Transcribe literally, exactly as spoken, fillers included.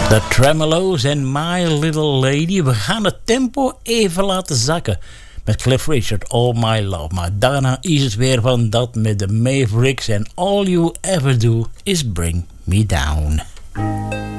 The Tremolos en My Little Lady. We gaan het tempo even laten zakken met Cliff Richard, All My Love. Maar daarna is het weer van dat met de Mavericks en All You Ever Do Is Bring Me Down.